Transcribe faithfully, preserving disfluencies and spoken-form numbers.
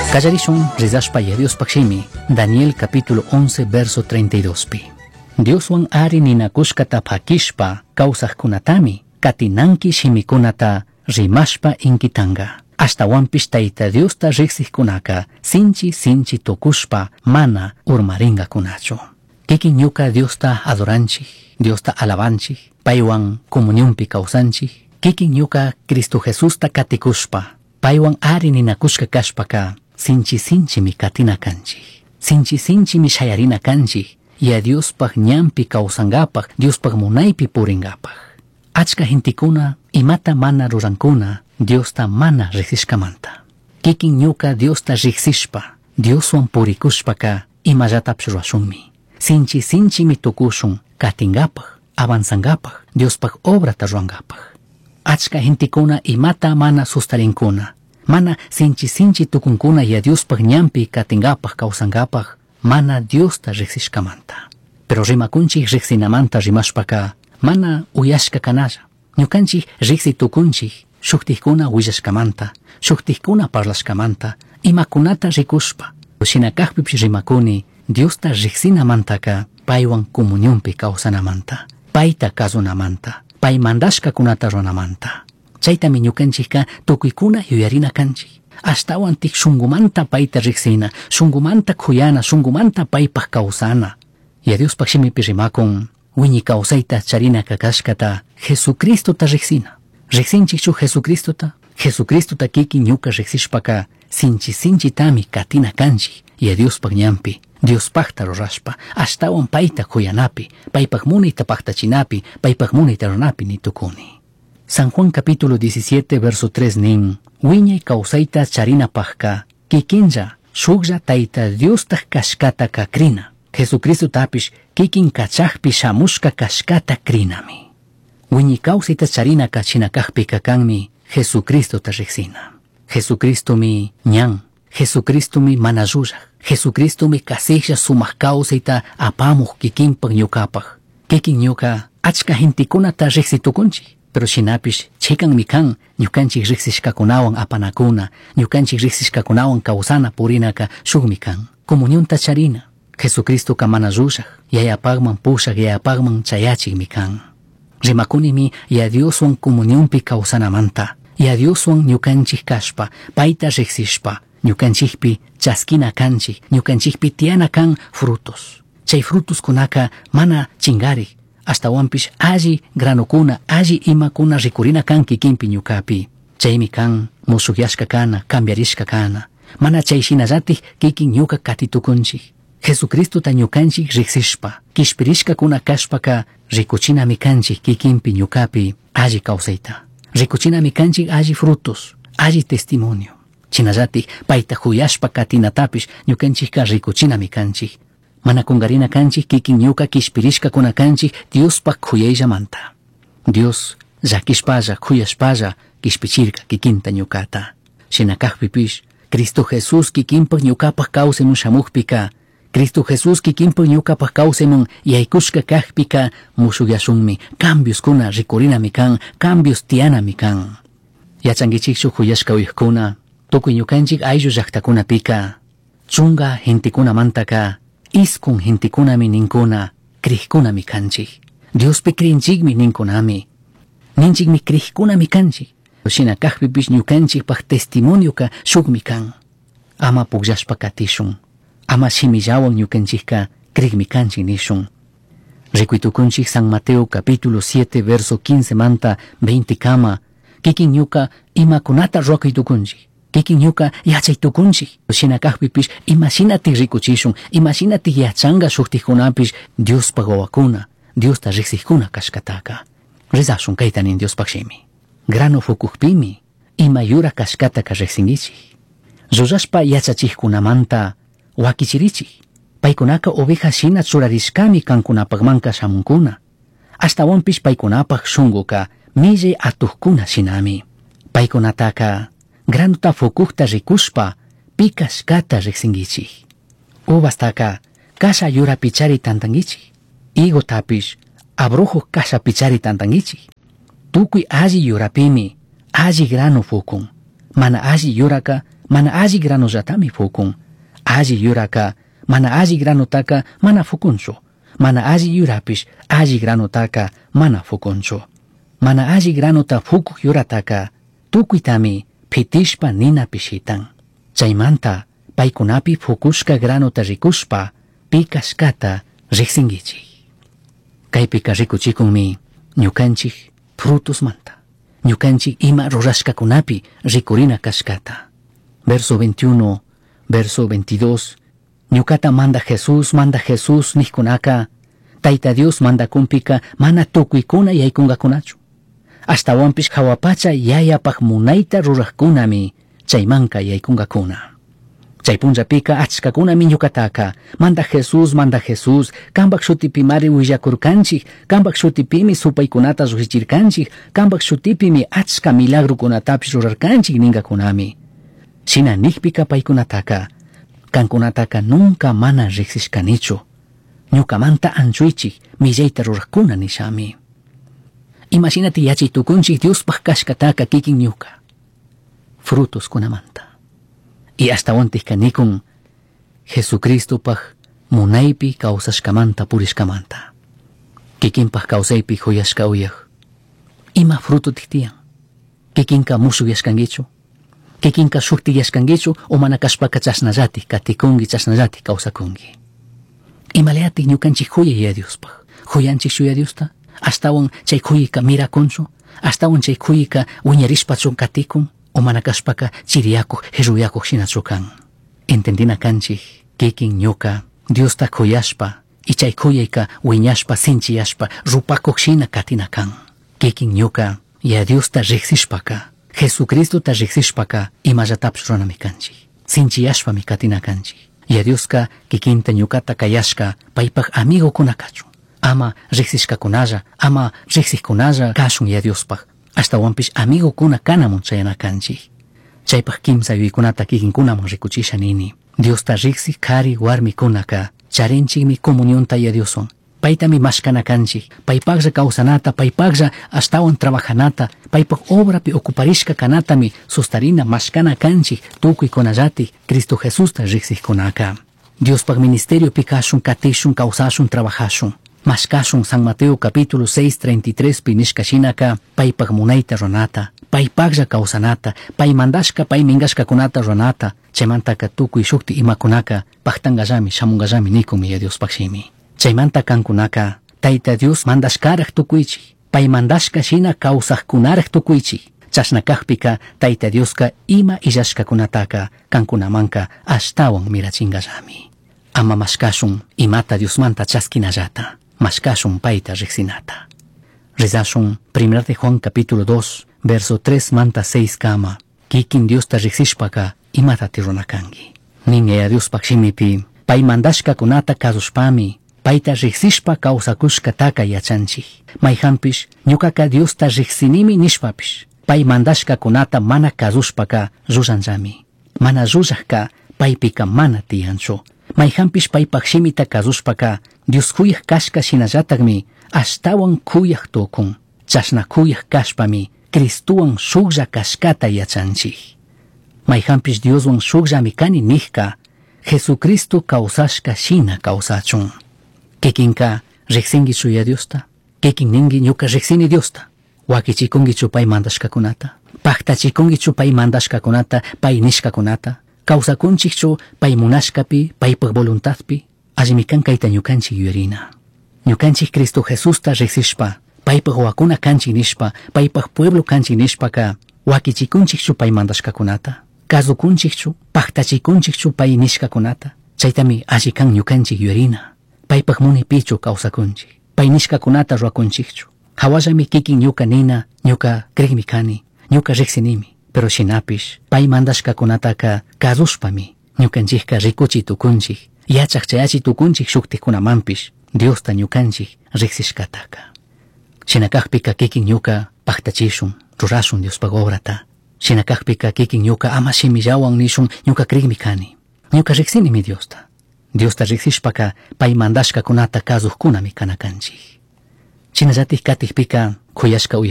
Kallarishun rizashpa Dios pakshimi, Daniel capítulo once verso treinta y dos pi. Dioswan ari ninakushkata pakishpa kawsaqkunatami katinanki shimikunata rimashpa inkitanga. Hasta wampish taita Diosta riqsiqkunaka sinchi sinchi tukushpa mana urmaringa kunacho. Kikin ñuka Diosta adoranchik, Diosta alabanchik, paywan comunionpi kawsanchik. Kikin ñuka Cristo Jesusta katikushpa, paywan ari ninakushka kashpaka sinchi sinchi mi katina kanchik. Sinchi sinchi mi shayarina kanchik. Ya Diospaq ñampi kawsangapaq, Diospaq munaypi puringapaq. Achka hintikuna imata mana rurankuna Diosta mana riqsishkamanta. Kikin ñuka Diosta riqsishpa, Dioswan purikushpaka imallatapsh ruashunmi. Sinchi sinchi mi tukushun katingapaq, avanzangapaq, Diospaq obrata ruangapaq. Achka hintikuna imata mana sustarinkuna, mana sinchi sinchi tukunkuna ya Diospaq ñampi katingapaq kawsangapaq, mana Diosta riqsishkamanta. Pero rimakunchik riqsinamanta rimashpaka mana uyashka kanalla. Ñukanchik riqsi tukunchik shuktikuna willashkamanta, shuktikuna parlashkamanta, imakunata rikushpa. Shinakaqpipish rimakuni Diosta riqsinamantaka paywan comunionpi kawsanamanta, payta kazunamanta, pay mandashkakunata runamanta. Chaytami ñukanchikka tukuykuna yuyarina kanchik. Ashtawan tik shungumanta payta riqsina, shungumanta khuyana, shungumanta paypaq kawsana. Ya Diospaq shimipi rimakun wiñi kawsayta charina kakashkata Jesucristota riqsina. Riqsinchik shuk Jesucristota, Jesucristota kikin ñuka riqsishpaka sinchi sinchitami katina kanchik. Ya Diospaq ñampi, Diospaqta rurashpa, ashtawan payta khuyanapi, paypaq munayta paqtachinapi, paypaq munayta runapi nitukuni. San Juan capítulo diecisiete verso tres nin, wiñay kawsayta charinapaqka kikinlla shuklla tayta Diostaq kashkata kakrina. Jesucristo tapish kikin kachaqpi shamushka kashkata krinami. Wiñi kawsayta charina kachinakaqpi kakanmi Jesucristo ta riqsina. Jesucristo mi ñan, Jesucristo mi mana ruraq, Jesucristo mi kasiqlla sumaq kawsayta apamuq kikinpaq ñukapaq. Kikin ñuka achka hintikunata riqsitukunchik, pero shinapish chikanmi kan ñukanchik riqsishkakunawan apanakuna, ñukanchik riqsishkakunawan kawsana purinaka shukmi kan. Comunionta charina, Jesucristo ka mana ruraq, yayapaqman pushaq yayapaqman chayachikmi kan. Rimakunimi ya Dioswan comunionpi kawsanamanta, ya Dioswan ñukanchik kashpa, payta riqsishpa, ñukanchikpi chaskina kanchik, ñukanchikpi tiana kan frutos. Chay frutos kunaka mana chingarik, hasta wampish alli granukuna, alli imakuna rikurina kan kikinpi ñukapi. Chaymi kan musukyashka kana, cambiarishka kana. Mana chayshinallati kikin ñuka katitukunchik. Jesucristo ta ñukanchik riqsishpa, kishpirishka kuna kashpaka rikuchinami kanchik kikinpi ñukapi alli kawsayta. Rikuchinami kanchik alli frutos, alli testimonio. Chinallati payta huyashpa katinatapish ñukanchikka rikuchinami kanchik. Mana kungarina kanchik kikin ñuka kishpirishka kuna kanchik Diospaq huyayllamanta. Dios llakishpalla, huyashpalla kishpichirka kikinta ñukata. Shinakaqpipish Cristo Jesús kikinpaq ñukapaq kawsaymun shamuqpika, Cristo Jesús kikinpaq ñukapaq kawsaymun yaykushka kaqpika musukyashunmi, cambios kuna rikurinami kan, cambios tiyanami kan. Yachankichikchu huyashka uyukkuna, tukuy ñukanchik ayllu llaqtakunapika chunga hintikunamantaka iskun hintikunami ninkuna kriqkunami kanchik. Diospi krinchikmi ninkunami, ninchikmi kriqkunami kanchik. Shinakaqpipish ñukanchikpaq testimonioka shukmi kan. Ama pukllashpa katishun, ama shimillawan ñukanchikka kriqmi kanchik nishun. Rikuytukunchik San Mateo capítulo siete verso quince manta veinte kama, kikin ñuka imakunata ruakuytukunchik, kikin ñuka yachaytukunchik. Shinakaqpipish imashinatik rikuchishun, imashinatik yachanga shuktikkunapish Diospaq wawakuna, Diosta riqsiqkuna kashkataka. Rizashun kayta nin Diospaq shimi. Grano fukuqpimi ima yura kashkataka riqsinkichik. Rurashpa yachachikkunamanta wakichirichik. Paykunaka oveja shina churarishkami kankunapaqmanka shamunkuna. Ashtawanpish paykunapaq shunquka millay atuqkuna shinami. Paykunataka granuta fukuqta rikushpa pi kashkata riqsinkichik. Uvastaka kasha yura pichari tantankichik. Higotapish abrujo kasha pichari tantankichik. Tukuy alli yurapimi alli grano fukun, mana alli yuraka mana alli granollatami fukun. Alli yuraka mana alli granotaka mana fukunchu. Mana alli yurapish alli granotaka mana fukunchu. Mana alli granota fukuk yurataka tukuitami pitishpa nina pishitan. Chaymanta paykunapi fukushka granota rikushpa pikashkata riqsinkichik. Kaypika rikuchikunmi ñukanchik frutos manta. Ñukanchik ima rurashkakunapi rikurina kashkata. Verso veintiuno, verso veintidós. Ñukata manda Jesús, manda Jesús nihkunaka. Tayta Dios manda kumpika mana tukuykuna yaykungakunachu. Hasta wampish hawapacha yayapaq munayta ruraqkunami chaymanka yaykungakuna. Chaypunllapika achkakunami ñukataka manda Jesús, manda Jesús, kambak shutipimari willakurkanchik, kambak shutipimi supaykunata ruhichirkanchik, kambak shutipimi achka milagrukunatapish rurarkanchik ningakunami. Shina nikpika paykunataka, kankunataka nunca mana riqsishkanichu. Ñukamanta anchuychik millayta ruraqkuna nishami. Imagínate yachitukunchik Diospaq kashkataka kikin ñuka. Frutos kunamanta. Y hasta wantik kanikun Jesucristopaq munaypi kawsashkamanta purishkamanta. Kikinpaq kawsaypi huyashka uyaq. Ima fruto tiktiyan. Kikinka musyashkankichu. Kikinka shuktiyashkankichu o mana kashpaka chasnallatik katikunki chasnallatik kawsakunki. Imaleatik ñukanchik huyay Diospaq. Huyanchik shuya Diosta. Astawan chay kuyika mirakunchu. Astawan chay kuyika wiñarishpachun katikun. O mana kashpaka chiriyakuq hiruyakuq shinachu kan. Entendina kanchik kikin ñuka Diosta kuyashpa y chay kuyayka wiñashpa sinchiyashpa rupakuq shina katina kan. Kikin ñuka ya Diosta riqsishpaka Jesucristota riqsishpaka imallatapish runami kanchik. Sinchiyashpami katina kanchik. Ya Dioska kikinta ñukata kayashka paypaq amigo kunakachu. Ama riqsishkakunalla, ama riqsiqkunalla kashun ya Diospaq. Hasta wampish amigo kuna kanamun chayana kanchik. Chaypaq kimsa yuykunata kikinkunaman rikuchisha nini. Diosta riqsi kari warmi kunaka charinchikmi comunionta ya Dioson. Paytami mashkana kanchik. Paypaqlla kawsanata, paypaqlla astawan trabajanata, paypaq obrapi ocuparishka kanatami sustarina mashkana kanchik tukuykunallatik Cristo Jesusta riqsiqkunaka. Diospaq ministerio pikashun, katishun, kawsashun, trabajashun. Mashkashun San Mateo capítulo seis, treinta y tres pi nishkashinaka paypaq munayta runata, paypaqlla kawsanata, pay mandashka pay mingashkakunata runata, chaymantaka tukuy shukti imakunaka paqtangallami shamungallami nikunmi ya Diospaqshimi. Chaymanta kankunaka Tayta Dios mandashkaraq tukuychik, pay mandashka shina kawsaqkunaraq tukuychik. Chashnakaqpika Tayta Dioska ima illashkakunataka kankunamanka ashtawan mirachingallami. Ama mashkashun imata Diosmanta chaskinallata. Mashkashun paita riqsinata. Rezashun primera de Juan capítulo dos, verso tres manta seis kama. Kikin Diosta riqsishpaka imatati runakanki. Ninga Diospaq shimipi pay mandashkakunata kazushpami paita riqsishpa kawsakushkataka yachanchik. Mayhampish ñukaka Diosta riqsinimi nishpapish pay mandashkakunata mana kazushpaka rurranllami. Mana rurraqka paypika mana tiyanchu. Mayhampish paypaq shimita kazushpaka Dios kuyaq kashka shinallatakmi ashtawan kuyaq tukun. Chashna kuyaq kashpami Cristuwan shuklla kashkata yachanchik. Mayhampish Dioswan shukllami kani nihka Jesucristo kawsashka shina kawsachun. Kikinka riqsinkichu ya Diosta. Kikin ninki ñuka riqsini Diosta. Wakichikunkichu pay mandashkakunata. Paqtachikunkichu pay mandashkakunata, pay nishkakunata. Kawsakunchikchu pay munashkapi, paypaq voluntadpi. Allimi kan kayta ñukanchik yuyarina. Ñukanchik Cristo Jesusta riqsishpa, paypaq wakuna kanchik nishpa, paypaq pueblo kanchik nishpaka, wakichikunchikchu pay mandashkakunata. Kazukunchikchu, paqtachikunchikchu pay nishkakunata. Chaytami alli kan ñukanchik yuyarina. Paypaq munipichu kawsakunchik. Pay nishkakunata ruakunchikchu. Hawallami kikin ñuka nina, ñuka krikmi kani, ñuka riqsinimi. Pero shinapish, pay mandashkakunataka kazushpami, ñukanchikka rikuchi tukunchik, yachaq chayachi tukunchik shuktikunamampish, Diosta ñukanchik riqsishkataka. Shinakaqpika kikin ñuka paqtachishun, rurashun Diospaq obrata. Shinakaqpika kikin ñuka ama shimillawan nishun ñuka krikmi kani. Ñuka riqsinimi Diosta. Diosta riqsishpaka pay mandashkakunata kazuqkunami kanakanchik. Shinallatik katikpika kuyashka